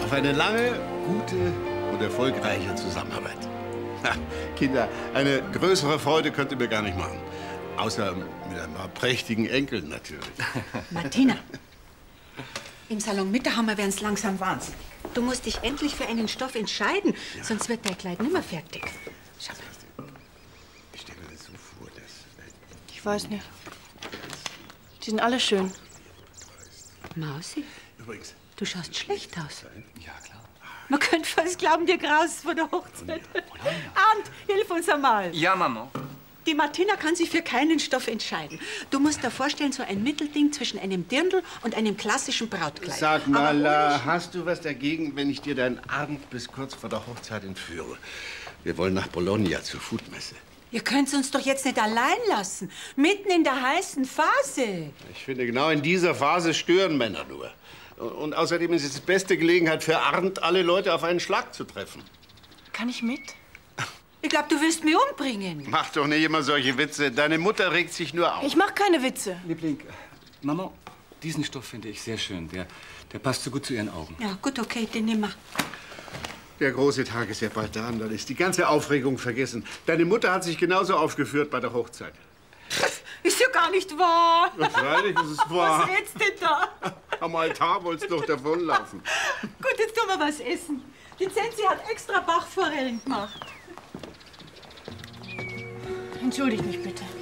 Auf eine lange, gute und erfolgreiche Zusammenarbeit. Ha, Kinder, eine größere Freude könnt ihr mir gar nicht machen. Außer mit ein paar prächtigen Enkeln natürlich. Martina, im Salon Mitterhammer werden's langsam wahnsinnig. Du musst dich endlich für einen Stoff entscheiden, ja. Sonst wird dein Kleid nimmer fertig. Schau mal. Ich stelle mir das so vor, dass... Ich weiß nicht. Die sind alle schön. Mausi, übrigens, du schaust schlecht aus. Ja, klar. Man könnte fast glauben, dir graust vor der Hochzeit. Arndt, hilf uns einmal. Ja, Mama. Die Martina kann sich für keinen Stoff entscheiden. Du musst dir vorstellen, so ein Mittelding zwischen einem Dirndl und einem klassischen Brautkleid. Sag mal, hast du was dagegen, wenn ich dir deinen Abend bis kurz vor der Hochzeit entführe? Wir wollen nach Bologna zur Foodmesse. Ihr könnt uns doch jetzt nicht allein lassen. Mitten in der heißen Phase. Ich finde, genau in dieser Phase stören Männer nur. Und außerdem ist es die beste Gelegenheit für Arndt, alle Leute auf einen Schlag zu treffen. Kann ich mit? Ich glaube, du wirst mich umbringen. Mach doch nicht immer solche Witze. Deine Mutter regt sich nur auf. Ich mach keine Witze. Liebling, Mama, diesen Stoff finde ich sehr schön. Der passt so gut zu Ihren Augen. Ja, gut, okay, den nehmen wir. Der große Tag ist ja bald da und dann ist die ganze Aufregung vergessen. Deine Mutter hat sich genauso aufgeführt bei der Hochzeit. Ist ja gar nicht wahr. Ja, freilich ist es wahr. Was redst du denn da? Am Altar wolltest du doch davonlaufen. Gut, jetzt tun wir was essen. Die Zenzi hat extra Bachforellen gemacht. Entschuldigt mich bitte.